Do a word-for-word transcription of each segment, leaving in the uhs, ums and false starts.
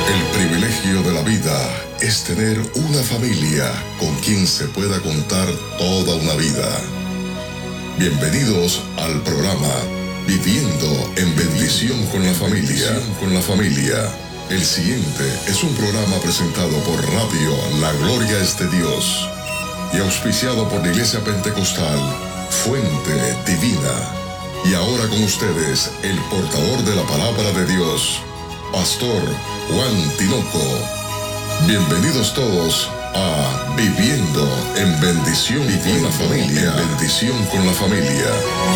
El privilegio de la vida es tener una familia con quien se pueda contar toda una vida. Bienvenidos al programa Viviendo en Bendición con la Familia. Con la familia. El siguiente es un programa presentado por Radio La Gloria es de Dios y auspiciado por la Iglesia Pentecostal Fuente Divina. Y ahora con ustedes, el portador de la palabra de Dios, Pastor Juan Tinoco. Bienvenidos todos a Viviendo en Bendición con la Familia. En bendición con la familia.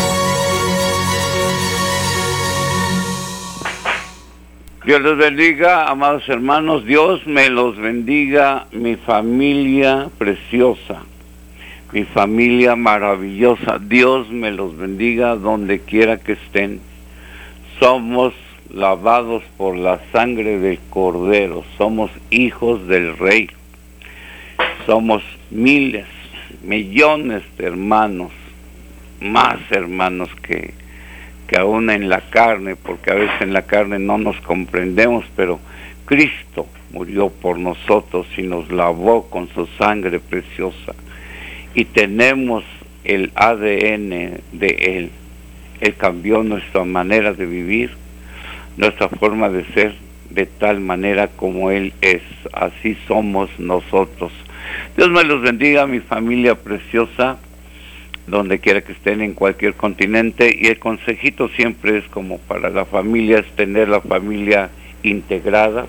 Dios los bendiga, amados hermanos. Dios me los bendiga, mi familia preciosa, mi familia maravillosa. Dios me los bendiga donde quiera que estén. Somos lavados por la sangre del Cordero, somos hijos del Rey, somos miles, millones de hermanos, más hermanos que, que aún en la carne, porque a veces en la carne no nos comprendemos, pero Cristo murió por nosotros y nos lavó con su sangre preciosa, y tenemos el A D N de Él. Él cambió nuestra manera de vivir, nuestra forma de ser, de tal manera como Él es. Así somos nosotros. Dios me los bendiga, mi familia preciosa, donde quiera que estén, en cualquier continente. Y el consejito siempre es como para la familia, es tener la familia integrada,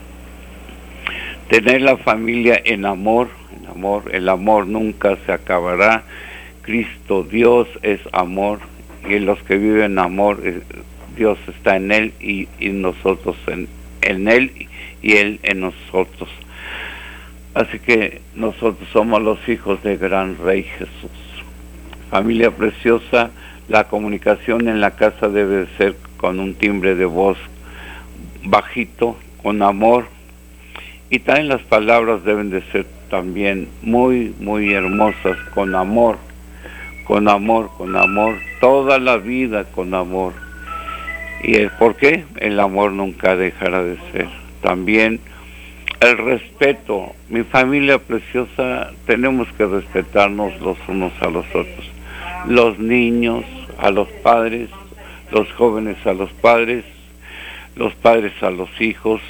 tener la familia en amor, en amor. El amor nunca se acabará. Cristo, Dios es amor, y los que viven en amor, Dios está en Él y, y nosotros en, en Él y Él en nosotros. Así que nosotros somos los hijos del gran Rey Jesús. Familia preciosa, la comunicación en la casa debe ser con un timbre de voz bajito, con amor, y también las palabras deben de ser también muy, muy hermosas, con amor, con amor, con amor, toda la vida con amor. ¿Y el por qué? El amor nunca dejará de ser. También el respeto. Mi familia preciosa, tenemos que respetarnos los unos a los otros. Los niños a los padres, los jóvenes a los padres, los padres a los hijos.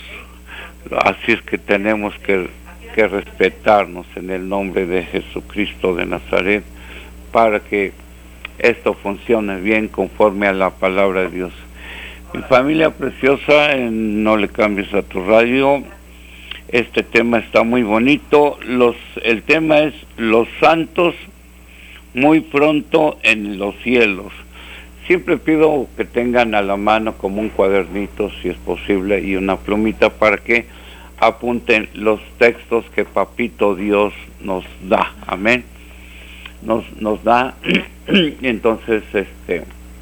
Así es que tenemos que, que respetarnos en el nombre de Jesucristo de Nazaret, para que esto funcione bien conforme a la palabra de Dios. Mi familia preciosa, eh, no le cambies a tu radio. Este tema está muy bonito. Los, el tema es los santos muy pronto en los cielos. Siempre pido que tengan a la mano como un cuadernito, si es posible, y una plumita para que apunten los textos que Papito Dios nos da. Amén. Nos, nos da. Entonces, este,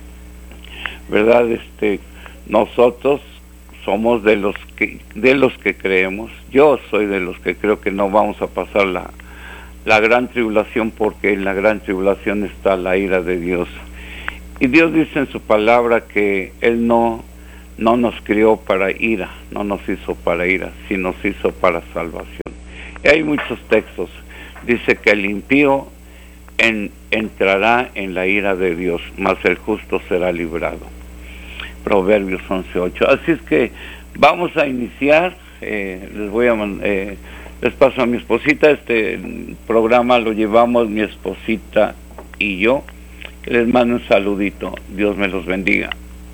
¿verdad? Este, nosotros somos de los que de los que creemos. Yo soy de los que creo que no vamos a pasar la, la gran tribulación, porque en la gran tribulación está la ira de Dios. Y Dios dice en su palabra que Él no, no nos crió para ira, no nos hizo para ira, sino nos hizo para salvación. Y hay muchos textos. Dice que el impío en, entrará en la ira de Dios, mas el justo será librado. Proverbios once ocho. Así es que vamos a iniciar. Eh, les voy a eh, les paso a mi esposita. Este programa lo llevamos mi esposita y yo. Les mando un saludito. Dios me los bendiga.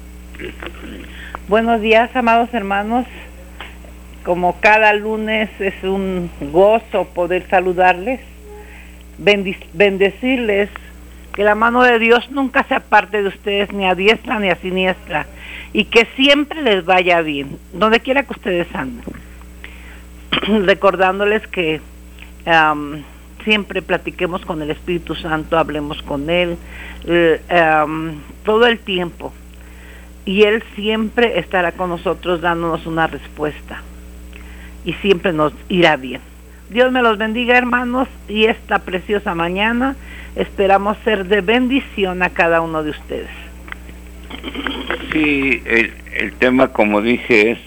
Buenos días, amados hermanos. Como cada lunes es un gozo poder saludarles, bendic- bendecirles, que la mano de Dios nunca se aparte de ustedes, ni a diestra ni a siniestra, y que siempre les vaya bien, donde quiera que ustedes anden. Recordándoles que um, siempre platiquemos con el Espíritu Santo, hablemos con Él eh, um, todo el tiempo, y Él siempre estará con nosotros dándonos una respuesta, y siempre nos irá bien. Dios me los bendiga, hermanos, y esta preciosa mañana esperamos ser de bendición a cada uno de ustedes. Sí, el, el tema, como dije, es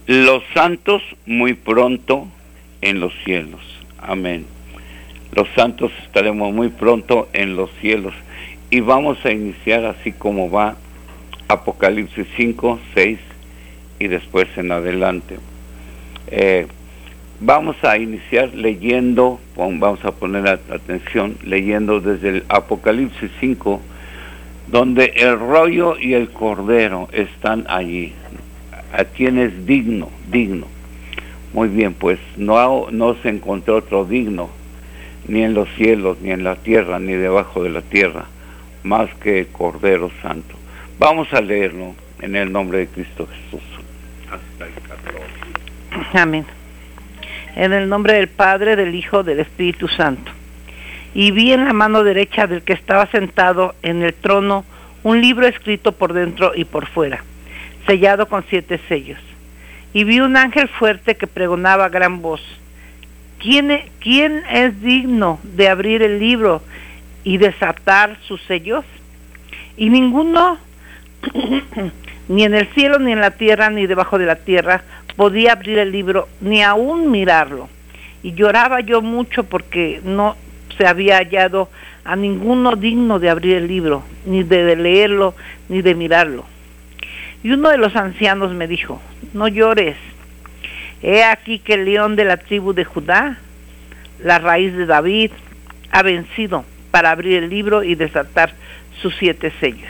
los santos muy pronto en los cielos. Amén. Los santos estaremos muy pronto en los cielos. Y vamos a iniciar así como va Apocalipsis cinco, seis y después en adelante. Eh, vamos a iniciar leyendo, vamos a poner atención, leyendo desde el Apocalipsis cinco, donde el rollo y el cordero están allí. ¿A quién es digno? Digno. Muy bien, pues no, no se encontró otro digno, ni en los cielos, ni en la tierra, ni debajo de la tierra, más que el Cordero Santo. Vamos a leerlo en el nombre de Cristo Jesús. Hasta el catorce. Amén. En el nombre del Padre, del Hijo, del Espíritu Santo. Y vi en la mano derecha del que estaba sentado en el trono un libro escrito por dentro y por fuera, sellado con siete sellos. Y vi un ángel fuerte que pregonaba a gran voz: ¿Quién es, ¿Quién es digno de abrir el libro y desatar sus sellos? Y ninguno, ni en el cielo, ni en la tierra, ni debajo de la tierra, podía abrir el libro, ni aún mirarlo. Y lloraba yo mucho porque no se había hallado a ninguno digno de abrir el libro, ni de leerlo, ni de mirarlo. Y uno de los ancianos me dijo: no llores, he aquí que el león de la tribu de Judá, la raíz de David, ha vencido para abrir el libro y desatar sus siete sellos.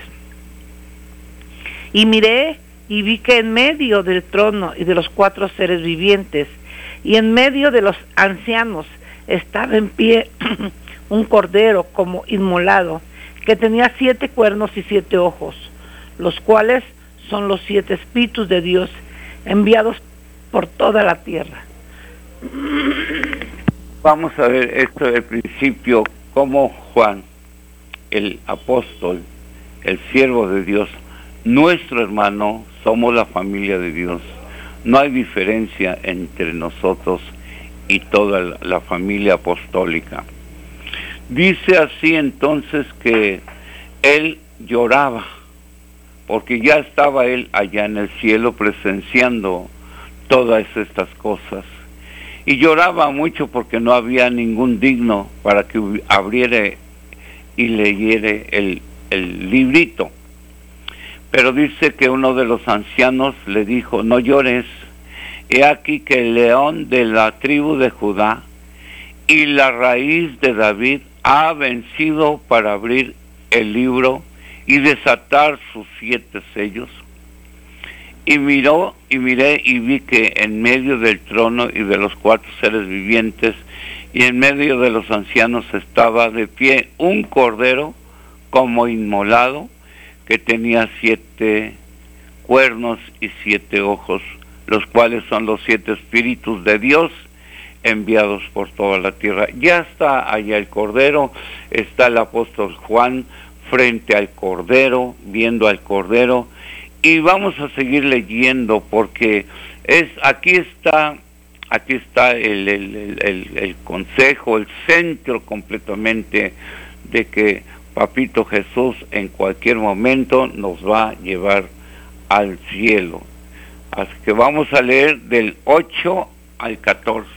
Y miré y vi que en medio del trono y de los cuatro seres vivientes y en medio de los ancianos estaba en pie un cordero como inmolado, que tenía siete cuernos y siete ojos, los cuales son los siete espíritus de Dios enviados por toda la tierra. Vamos a ver esto del principio, como Juan, el apóstol, el siervo de Dios, nuestro hermano, somos la familia de Dios. No hay diferencia entre nosotros y toda la, la familia apostólica. Dice así entonces que él lloraba, porque ya estaba él allá en el cielo presenciando todas estas cosas. Y lloraba mucho porque no había ningún digno para que abriera y leyera el, el librito. Pero dice que uno de los ancianos le dijo: no llores, he aquí que el león de la tribu de Judá y la raíz de David ha vencido para abrir el libro y desatar sus siete sellos. Y miró, y miré, y vi que en medio del trono y de los cuatro seres vivientes, y en medio de los ancianos estaba de pie un cordero como inmolado, que tenía siete cuernos y siete ojos, los cuales son los siete espíritus de Dios enviados por toda la tierra. Ya está allá el cordero, está el apóstol Juan frente al cordero, viendo al cordero, y vamos a seguir leyendo porque es aquí está aquí está el, el, el, el consejo, el centro completamente de que Papito Jesús en cualquier momento nos va a llevar al cielo. Así que vamos a leer del ocho al catorce.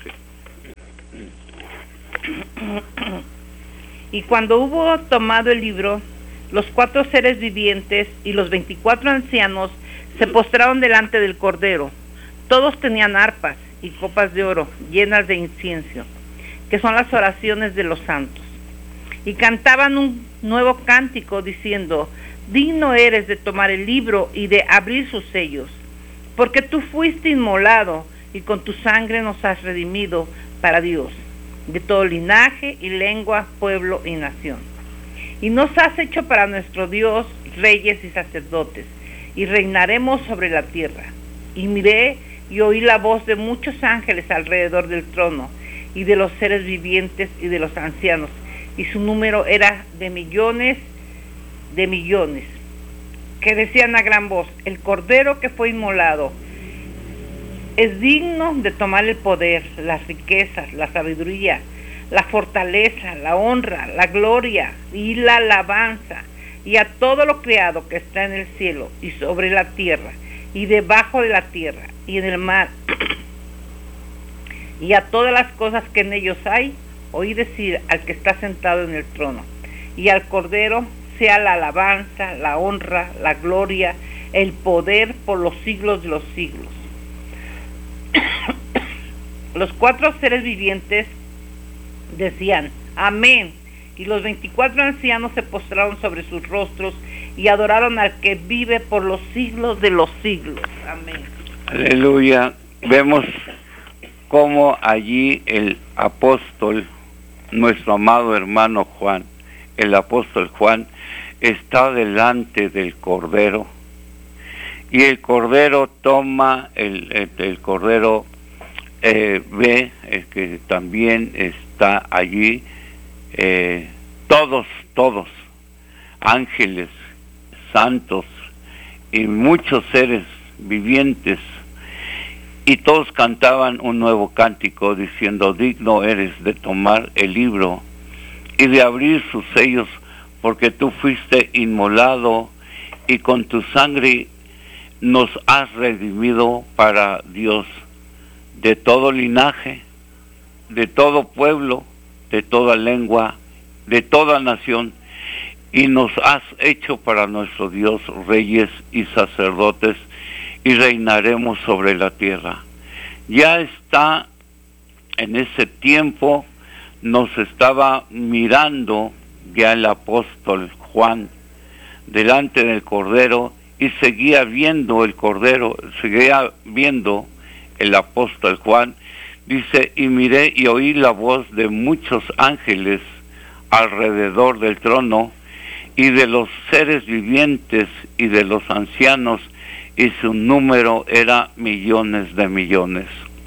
Y cuando hubo tomado el libro, los cuatro seres vivientes y los veinticuatro ancianos se postraron delante del Cordero. Todos tenían arpas y copas de oro llenas de incienso, que son las oraciones de los santos. Y cantaban un nuevo cántico diciendo: digno eres de tomar el libro y de abrir sus sellos, porque tú fuiste inmolado y con tu sangre nos has redimido para Dios, de todo linaje y lengua, pueblo y nación. Y nos has hecho para nuestro Dios reyes y sacerdotes, y reinaremos sobre la tierra. Y miré y oí la voz de muchos ángeles alrededor del trono, y de los seres vivientes y de los ancianos, y su número era de millones de millones, que decían a gran voz: el Cordero que fue inmolado es digno de tomar el poder, las riquezas, la sabiduría, la fortaleza, la honra, la gloria y la alabanza, y a todo lo creado que está en el cielo y sobre la tierra y debajo de la tierra, y en el mar, y a todas las cosas que en ellos hay, oí decir al que está sentado en el trono, y al Cordero sea la alabanza, la honra, la gloria, el poder por los siglos de los siglos. Los cuatro seres vivientes decían, amén, y los veinticuatro ancianos se postraron sobre sus rostros y adoraron al que vive por los siglos de los siglos. Amén. Aleluya. Vemos cómo allí el apóstol, nuestro amado hermano Juan, el apóstol Juan, está delante del Cordero, y el Cordero toma, el, el, el Cordero eh, ve eh, que también está allí, eh, todos, todos, ángeles, santos y muchos seres vivientes, y todos cantaban un nuevo cántico diciendo, digno eres de tomar el libro y de abrir sus sellos, porque tú fuiste inmolado y con tu sangre nos has redimido para Dios de todo linaje, de todo pueblo, de toda lengua, de toda nación, y nos has hecho para nuestro Dios reyes y sacerdotes, y reinaremos sobre la tierra. Ya está en ese tiempo, nos estaba mirando ya el apóstol Juan delante del Cordero, y seguía viendo el Cordero, seguía viendo el apóstol Juan. Dice, y miré y oí la voz de muchos ángeles alrededor del trono, y de los seres vivientes y de los ancianos, y su número era millones de millones.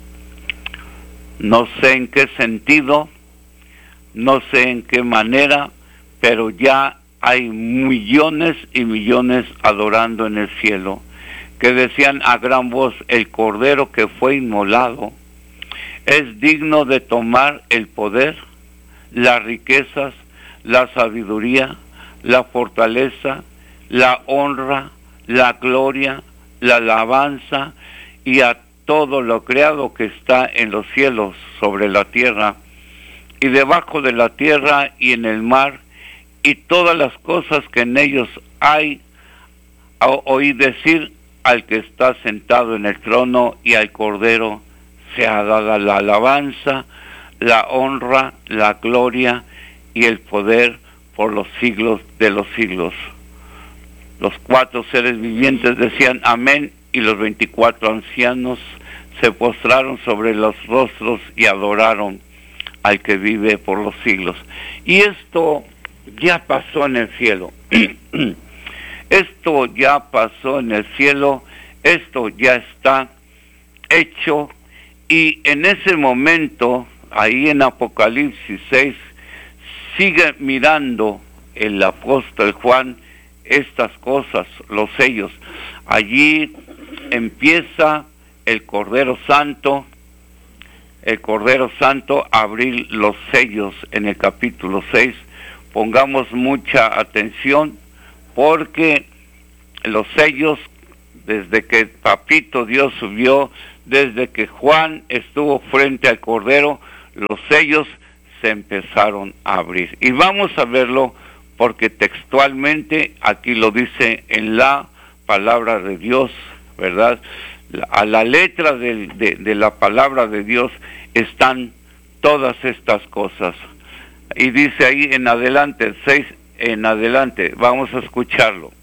No sé en qué sentido, no sé en qué manera, pero ya hay millones y millones adorando en el cielo, que decían a gran voz, el Cordero que fue inmolado es digno de tomar el poder, las riquezas, la sabiduría, la fortaleza, la honra, la gloria, la alabanza, y a todo lo creado que está en los cielos, sobre la tierra, y debajo de la tierra y en el mar, y todas las cosas que en ellos hay. Oí decir al que está sentado en el trono y al Cordero sea dada la alabanza, la honra, la gloria y el poder por los siglos de los siglos. Los cuatro seres vivientes decían amén, y los veinticuatro ancianos se postraron sobre los rostros y adoraron al que vive por los siglos. Y esto ya pasó en el cielo. Esto ya pasó en el cielo, esto ya está hecho, y en ese momento, ahí en Apocalipsis seis, sigue mirando el apóstol Juan estas cosas, los sellos. Allí empieza el Cordero Santo, el Cordero Santo a abrir los sellos en el capítulo seis. Pongamos mucha atención, porque los sellos, desde que Papito Dios subió, desde que Juan estuvo frente al Cordero, los sellos se empezaron a abrir. Y vamos a verlo, porque textualmente aquí lo dice en la palabra de Dios, ¿verdad? A la letra de, de, de la palabra de Dios están todas estas cosas. Y dice ahí en adelante, el seis en adelante, vamos a escucharlo.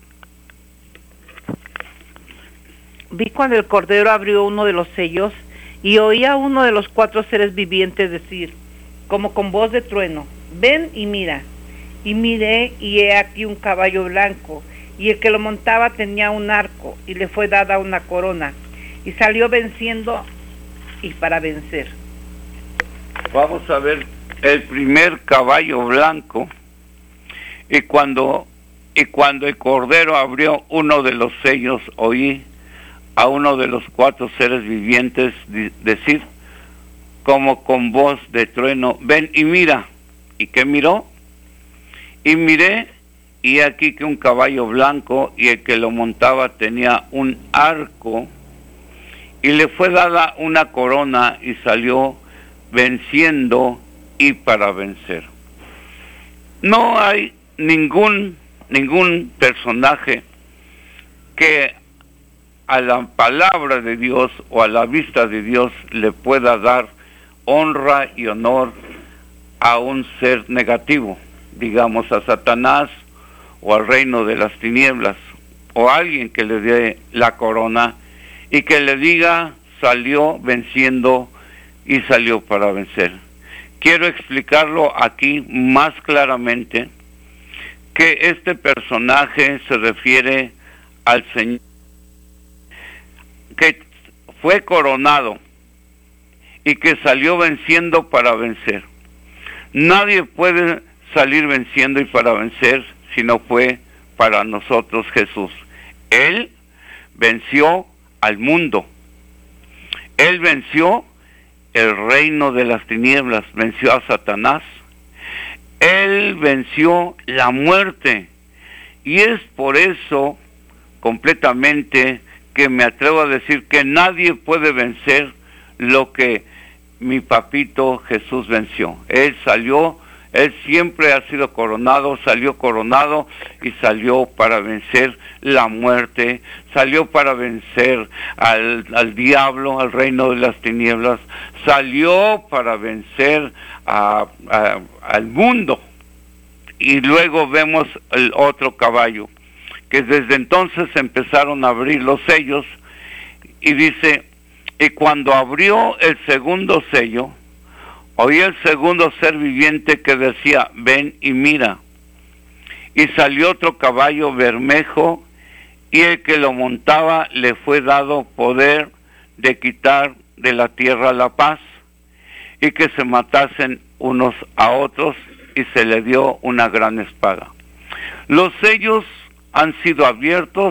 Vi cuando el Cordero abrió uno de los sellos, y oí a uno de los cuatro seres vivientes decir, como con voz de trueno, ven y mira. Y miré, y he aquí un caballo blanco, y el que lo montaba tenía un arco, y le fue dada una corona, y salió venciendo y para vencer. Vamos a ver el primer caballo blanco, y cuando y cuando el Cordero abrió uno de los sellos, oí a uno de los cuatro seres vivientes decir, como con voz de trueno, ven y mira. ¿Y qué miró? Y miré, y aquí que un caballo blanco, y el que lo montaba tenía un arco, y le fue dada una corona, y salió venciendo y para vencer. No hay ningún, ningún personaje que a la palabra de Dios o a la vista de Dios le pueda dar honra y honor a un ser negativo, digamos a Satanás o al reino de las tinieblas, o a alguien que le dé la corona y que le diga salió venciendo y salió para vencer. Quiero explicarlo aquí más claramente, que este personaje se refiere al Señor, que fue coronado y que salió venciendo para vencer. Nadie puede salir venciendo y para vencer si no fue para nosotros Jesús. Él venció al mundo. Él venció el reino de las tinieblas, venció a Satanás. Él venció la muerte. Y es por eso completamente que me atrevo a decir que nadie puede vencer lo que mi papito Jesús venció. Él salió, él siempre ha sido coronado, salió coronado y salió para vencer la muerte, salió para vencer al, al diablo, al reino de las tinieblas, salió para vencer a, a, al mundo. Y luego vemos el otro caballo, que desde entonces empezaron a abrir los sellos, y dice, y cuando abrió el segundo sello, oí el segundo ser viviente que decía, ven y mira. Y salió otro caballo bermejo, y el que lo montaba le fue dado poder de quitar de la tierra la paz, y que se matasen unos a otros, y se le dio una gran espada. Los sellos han sido abiertos.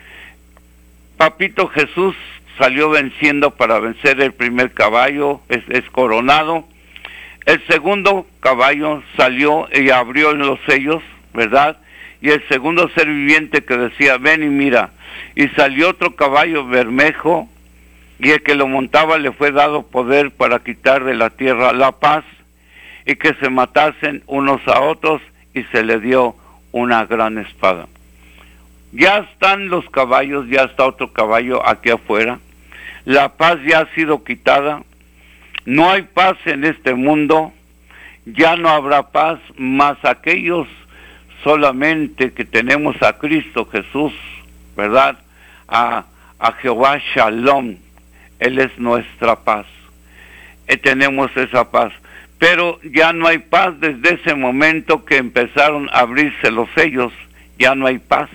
Papito Jesús salió venciendo para vencer. El primer caballo es, es coronado. El segundo caballo salió y abrió los sellos, ¿verdad? Y el segundo ser viviente que decía, ven y mira. Y salió otro caballo bermejo, y el que lo montaba le fue dado poder para quitar de la tierra la paz, y que se matasen unos a otros, y se le dio una gran espada. Ya están los caballos, ya está otro caballo aquí afuera. La paz ya ha sido quitada. No hay paz en este mundo. Ya no habrá paz, más aquellos solamente que tenemos a Cristo Jesús, ¿verdad? A, a Jehová Shalom. Él es nuestra paz. Y tenemos esa paz. Pero ya no hay paz desde ese momento que empezaron a abrirse los sellos. Ya no hay paz.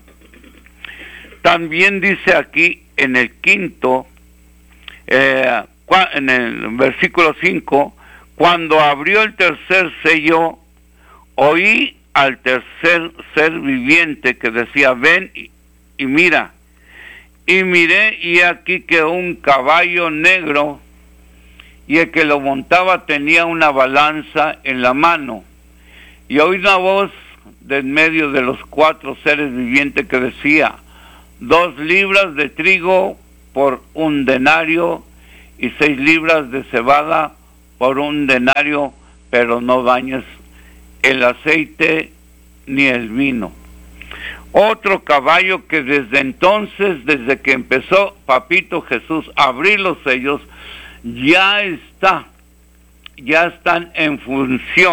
También dice aquí en el quinto, eh, en el versículo cinco, cuando abrió el tercer sello, oí al tercer ser viviente que decía, ven y, y mira. Y miré, y aquí que un caballo negro, y el que lo montaba tenía una balanza en la mano. Y oí una voz de en medio de los cuatro seres vivientes que decía, dos libras de trigo por un denario, y seis libras de cebada por un denario, pero no dañes el aceite ni el vino. Otro caballo que desde entonces, desde que empezó Papito Jesús a abrir los sellos, ya está, ya están en función.